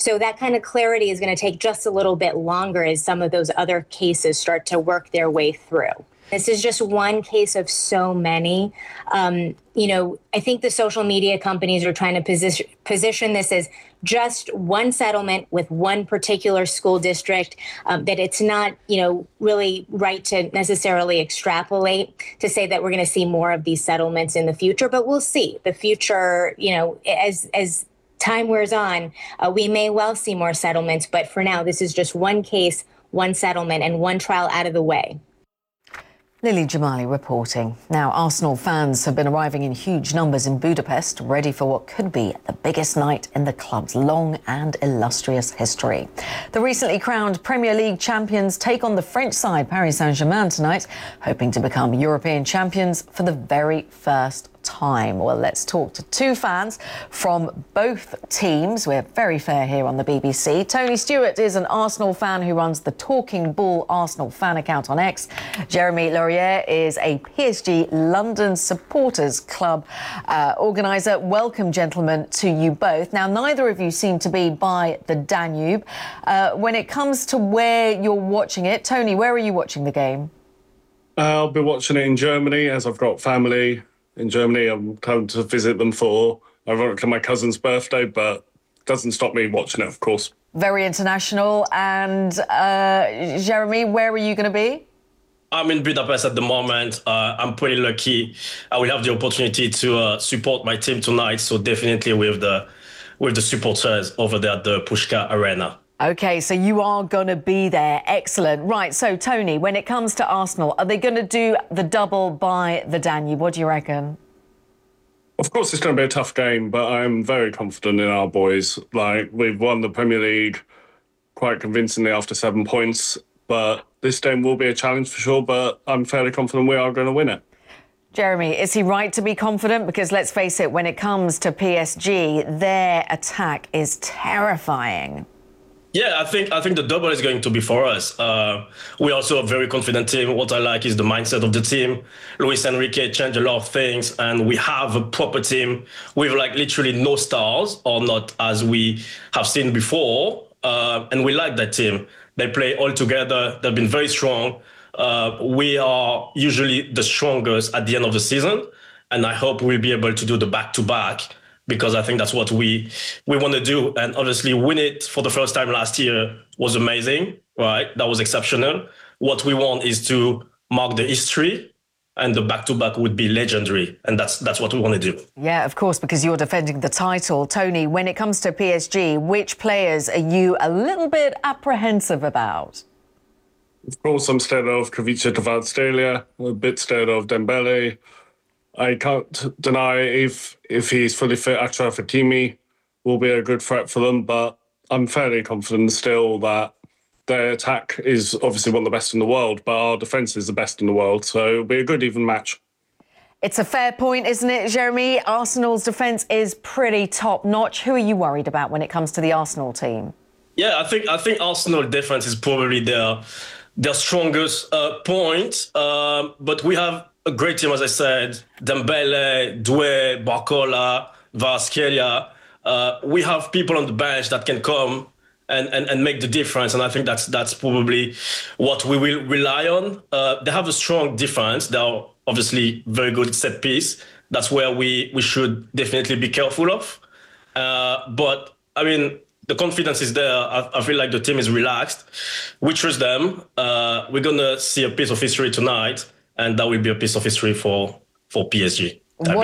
So that kind of clarity is going to take just a little bit longer as some of those other cases start to work their way through. This is just one case of so many. I think the social media companies are trying to position this as just one settlement with one particular school district, that it's not, really right to necessarily extrapolate to say that we're going to see more of these settlements in the future. But we'll see. The future, as time wears on, we may well see more settlements. But for now, this is just one case, one settlement, and one trial out of the way. Lily Jamali reporting. Now, Arsenal fans have been arriving in huge numbers in Budapest, ready for what could be the biggest night in the club's long and illustrious history. The recently crowned Premier League champions take on the French side, Paris Saint-Germain, tonight, hoping to become European champions for the very first time. Well, let's talk to two fans from both teams. We're very fair here on the BBC. Tony Stewart is an Arsenal fan who runs the Talking Bull Arsenal fan account on X. Jeremy Laurier is a PSG London Supporters Club organiser. Welcome, gentlemen, to you both. Now, neither of you seem to be by the Danube. When it comes to where you're watching it, Tony, where are you watching the game? I'll be watching it in Germany, as I've got family in Germany. I'm coming to visit them for, ironically, my cousin's birthday, but it doesn't stop me watching it, of course. Very international. And Jeremy, where are you going to be? I'm in Budapest at the moment. I'm pretty lucky. I will have the opportunity to support my team tonight, so definitely with the supporters over there at the Pushka Arena. OK, so you are going to be there. Excellent. Right, so, Tony, when it comes to Arsenal, are they going to do the double by the Danube? What do you reckon? Of course, it's going to be a tough game, but I'm very confident in our boys. We've won the Premier League quite convincingly after 7 points, but this game will be a challenge for sure, but I'm fairly confident we are going to win it. Jeremy, is he right to be confident? Because let's face it, when it comes to PSG, their attack is terrifying. Yeah, I think the double is going to be for us. We're also a very confident team. What I like is the mindset of the team. Luis Enrique changed a lot of things, and we have a proper team with literally no stars, or not as we have seen before. And we like that team. They play all together. They've been very strong. We are usually the strongest at the end of the season, and I hope we'll be able to do the back-to-back, because I think that's what we want to do. And obviously win it for the first time last year was amazing, right? That was exceptional. What we want is to mark the history, and the back-to-back would be legendary. And that's what we want to do. Yeah, of course, because you're defending the title. Tony, when it comes to PSG, which players are you a little bit apprehensive about? Of course, I'm scared of Kvaratskhelia Kvaratskhelia, a bit scared of Dembele. I can't deny if he's fully fit, Achraf Hakimi will be a good threat for them, but I'm fairly confident still that their attack is obviously one of the best in the world, but our defence is the best in the world, so it'll be a good even match. It's a fair point, isn't it, Jeremy? Arsenal's defence is pretty top-notch. Who are you worried about when it comes to the Arsenal team? Yeah, I think Arsenal defence is probably their strongest point, but we have a great team, as I said. Dembele, Doué, Barcola, Kvaratskhelia. We have people on the bench that can come and make the difference, and I think that's probably what we will rely on. They have a strong defense. They are obviously very good set piece. That's where we should definitely be careful of. But I mean, the confidence is there. I feel like the team is relaxed. We trust them. We're gonna see a piece of history tonight, and that will be a piece of history for PSG. What